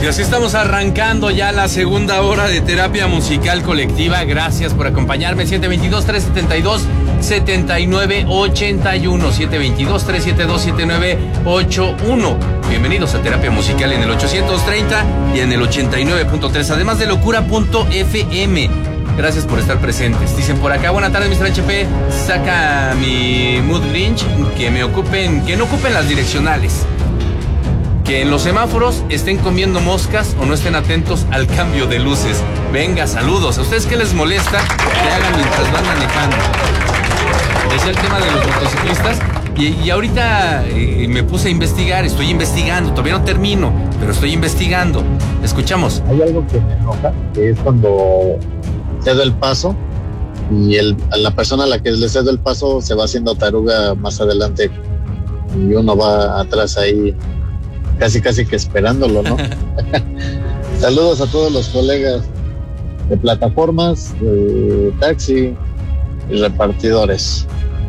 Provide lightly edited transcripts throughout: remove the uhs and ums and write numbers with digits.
Y así estamos arrancando ya la segunda hora de terapia musical colectiva. Gracias por acompañarme. 722-372-7981. 722-372-7981. Bienvenidos a terapia musical en el 830 y en el 89.3. Además de locura.fm. Gracias por estar presentes. Dicen por acá, buenas tardes, Mr. HP. Saca mi mood Grinch, que no ocupen las direccionales. Que en los semáforos estén comiendo moscas o no estén atentos al cambio de luces. Venga, saludos. ¿A ustedes qué les molesta que hagan mientras van manejando? Es el tema de los motociclistas. Y ahorita me puse a investigar, estoy investigando, todavía no termino, pero estoy investigando. Escuchamos. Hay algo que me enoja, que es cuando cedo el paso y a la persona a la que le cedo el paso se va haciendo taruga más adelante y uno va atrás ahí casi que esperándolo, ¿no? Saludos a todos los colegas de plataformas, de taxi y repartidores.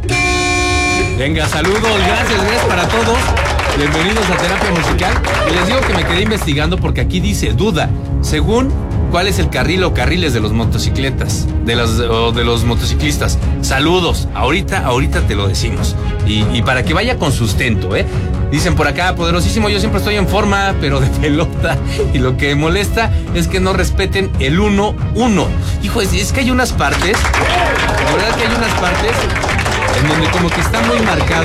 Venga, saludos, gracias para todos. Bienvenidos a Terapia Musical. Y les digo que me quedé investigando porque aquí dice duda, según cuál es el carril o carriles de los motocicletas, de los motociclistas. Saludos, ahorita te lo decimos. Y para que vaya con sustento, ¿eh? Dicen por acá, poderosísimo, yo siempre estoy en forma, pero de pelota. Y lo que molesta es que no respeten el 1-1. Hijo, es que hay unas partes, la verdad que hay unas partes en donde como que está muy marcado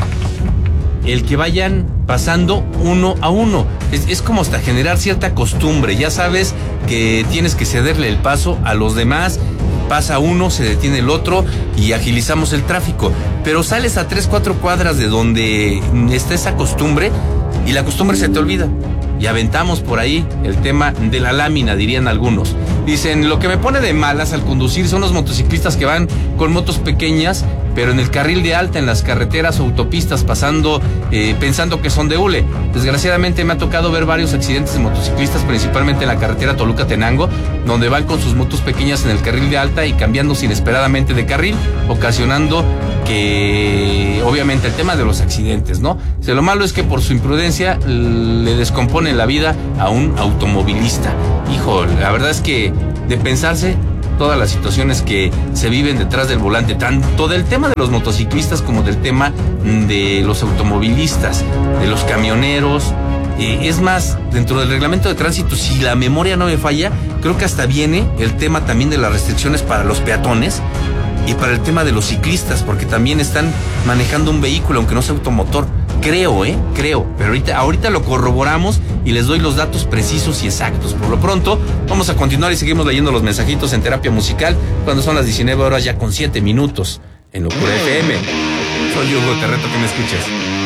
el que vayan pasando uno a uno. Es como hasta generar cierta costumbre. Ya sabes que tienes que cederle el paso a los demás. Pasa uno, se detiene el otro y agilizamos el tráfico. Pero sales a 3-4 cuadras de donde está esa costumbre y la costumbre se te olvida. Y aventamos por ahí el tema de la lámina, dirían algunos. Dicen, lo que me pone de malas al conducir son los motociclistas que van con motos pequeñas, pero en el carril de alta, en las carreteras o autopistas, pasando, pensando que son de hule. Desgraciadamente me ha tocado ver varios accidentes de motociclistas, principalmente en la carretera Toluca-Tenango, donde van con sus motos pequeñas en el carril de alta y cambiándose inesperadamente de carril, ocasionando que, obviamente, el tema de los accidentes, ¿no? Lo malo es que por su imprudencia le descompone la vida a un automovilista. Hijo, la verdad es que de pensarse todas las situaciones que se viven detrás del volante, tanto del tema de los motociclistas como del tema de los automovilistas, de los camioneros. Es más, dentro del reglamento de tránsito, si la memoria no me falla, creo que hasta viene el tema también de las restricciones para los peatones y para el tema de los ciclistas, porque también están manejando un vehículo, aunque no sea automotor. Creo. Pero ahorita lo corroboramos y les doy los datos precisos y exactos. Por lo pronto, vamos a continuar y seguimos leyendo los mensajitos en Terapia Musical cuando son las 19 horas ya con 7 minutos en Locura FM. Soy Hugo, te reto que me escuches.